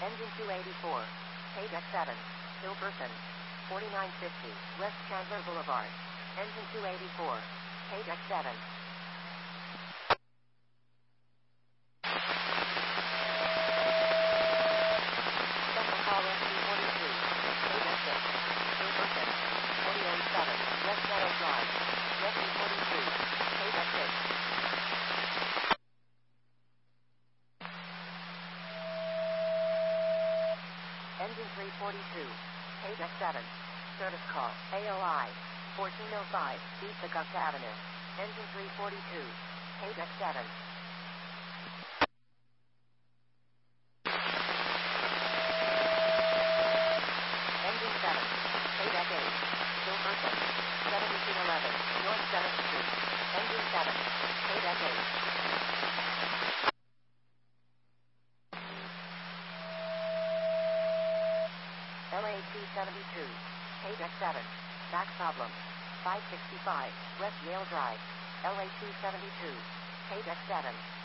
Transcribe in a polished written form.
Engine 284. Page X7. Hilberton. 4950. West Chandler Boulevard. Engine 284. Page X7. Special call SC-43. Page X6. Hilberton. 4807. West Meadow Drive. SC-43. Page X6. Engine 342. Page X7. Service call. AOI. 1405. East Augusta Avenue. Engine 342. Page X7. Engine 7. Page X8. Hilberton. 7211. North 7th Street. Engine 7. Page X8. LA 272. Page X7. Back problem. 565. West Yale Drive. LA 272. Page X7.